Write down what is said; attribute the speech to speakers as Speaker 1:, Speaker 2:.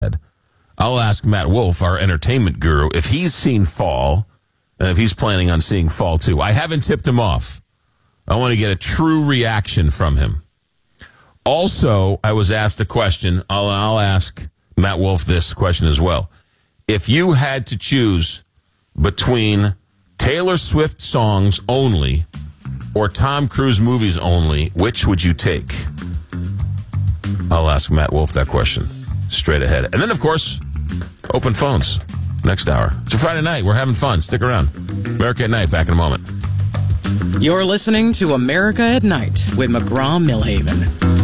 Speaker 1: I'll ask Matt Wolf, our entertainment guru, if he's seen Fall and if he's planning on seeing Fall too. I haven't tipped him off. I want to get a true reaction from him. Also, I was asked a question. I'll ask Matt Wolf this question as well. If you had to choose between Taylor Swift songs only or Tom Cruise movies only, which would you take? I'll ask Matt Wolf that question straight ahead. And then, of course, open phones next hour. It's a Friday night. We're having fun. Stick around. America at Night, back in a moment.
Speaker 2: You're listening to America at Night with McGraw-Millhaven.